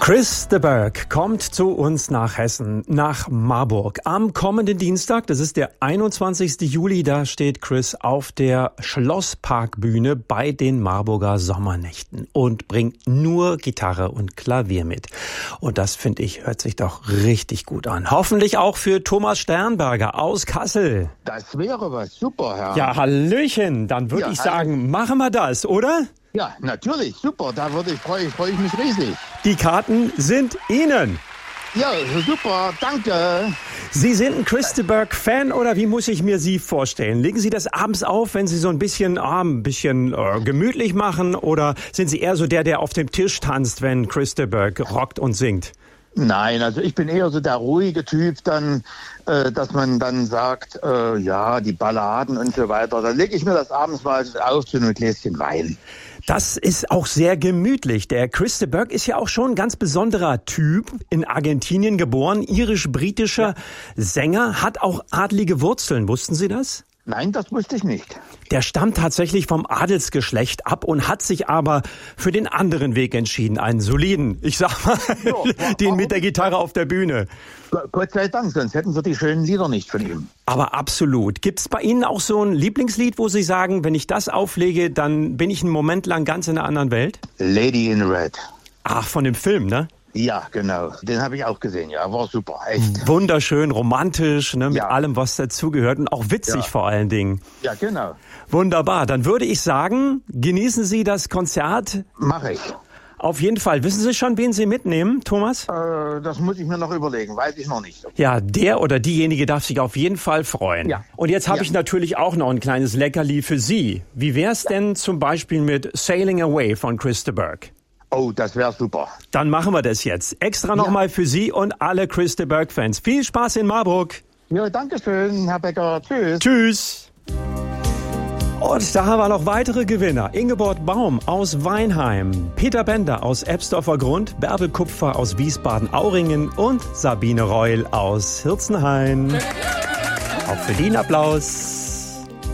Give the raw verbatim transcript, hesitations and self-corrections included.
Chris de Burgh kommt zu uns nach Hessen, nach Marburg. Am kommenden Dienstag, das ist der einundzwanzigsten Juli, da steht Chris auf der Schlossparkbühne bei den Marburger Sommernächten und bringt nur Gitarre und Klavier mit. Und das, finde ich, hört sich doch richtig gut an. Hoffentlich auch für Thomas Sternberger aus Kassel. Das wäre was, super, Herr. Ja, Hallöchen, dann würde Ja, ich sagen, machen wir das, oder? Ja, natürlich, super, da würde ich, freue freu ich mich riesig. Die Karten sind Ihnen. Ja, super, danke. Sie sind ein Chris de Burgh-Fan oder wie muss ich mir Sie vorstellen? Legen Sie das abends auf, wenn Sie so ein bisschen, ah, ein bisschen äh, gemütlich machen, oder sind Sie eher so der, der auf dem Tisch tanzt, wenn Chris de Burgh rockt und singt? Nein, also ich bin eher so der ruhige Typ, dann, äh, dass man dann sagt, äh, ja, die Balladen und so weiter. Dann lege ich mir das abends mal auf zu einem Gläschen Wein. Das ist auch sehr gemütlich. Der Chris de Burgh ist ja auch schon ein ganz besonderer Typ, in Argentinien geboren, irisch-britischer Sänger, hat auch adlige Wurzeln. Wussten Sie das? Nein, das wusste ich nicht. Der stammt tatsächlich vom Adelsgeschlecht ab und hat sich aber für den anderen Weg entschieden, einen soliden, ich sag mal, ja, den mit der Gitarre auf der Bühne. Gott sei Dank, sonst hätten wir die schönen Lieder nicht von ihm. Aber absolut. Gibt's bei Ihnen auch so ein Lieblingslied, wo Sie sagen, wenn ich das auflege, dann bin ich einen Moment lang ganz in einer anderen Welt? Lady in Red. Ach, von dem Film, ne? Ja, genau. Den habe ich auch gesehen, ja. War super, echt. Wunderschön, romantisch, ne, mit ja. allem, was dazugehört und auch witzig ja. vor allen Dingen. Ja, genau. Wunderbar. Dann würde ich sagen, genießen Sie das Konzert. Mache ich. Auf jeden Fall. Wissen Sie schon, wen Sie mitnehmen, Thomas? Äh, das muss ich mir noch überlegen. Weiß ich noch nicht. Ja, der oder diejenige darf sich auf jeden Fall freuen. Ja. Und jetzt habe ja. ich natürlich auch noch ein kleines Leckerli für Sie. Wie wär's denn zum Beispiel mit Sailing Away von Chris de Burgh? Oh, das wäre super. Dann machen wir das jetzt. Extra ja. nochmal für Sie und alle Chris de Burgh-Fans. Viel Spaß in Marburg. Ja, danke schön, Herr Becker. Tschüss. Tschüss. Und da haben wir noch weitere Gewinner. Ingeborg Baum aus Weinheim, Peter Bender aus Ebsdorfer Grund, Bärbel Kupfer aus Wiesbaden-Auringen und Sabine Reul aus Hirzenhain. Auch für den Applaus.